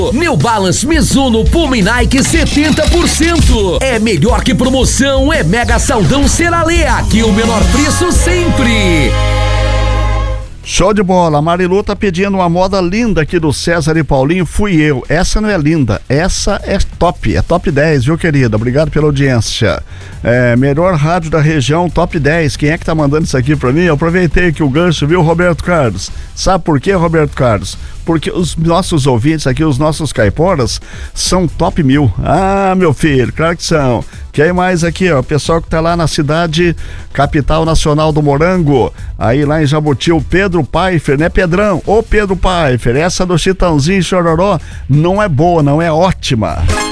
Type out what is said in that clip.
New Balance, Mizuno, Puma e Nike 70%. É melhor que promoção, é Mega Saldão Seralê. Aqui o menor preço sempre. Show de bola, a Marilu tá pedindo uma moda linda aqui do César e Paulinho, fui eu. Essa não é linda, essa é top 10, viu, querida? Obrigado pela audiência. Melhor rádio da região, top 10. Quem é que tá mandando isso aqui pra mim? Eu aproveitei aqui o gancho, viu, Roberto Carlos? Sabe por quê, Roberto Carlos? Porque os nossos ouvintes aqui, os nossos caiporas, são top 1000. Ah, meu filho, claro que são. Quem mais aqui, ó? O pessoal que tá lá na cidade, capital nacional do morango, aí lá em Jabuti, o Pedro Paifer, né, Pedrão? Ô Pedro Paifer, essa do Chitãozinho e Chororó não é boa, não é ótima.